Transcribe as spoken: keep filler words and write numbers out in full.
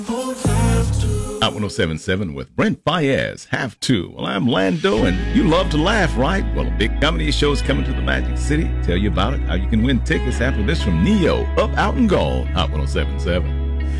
Hot one oh seven point seven with Brent Fayez, Have To. Well, I'm Lando, and you love to laugh, right? Well, a big comedy show is coming to the Magic City. Tell you about it, how you can win tickets after this from Neo, Up, Out, and Gone. Hot one oh seven point seven.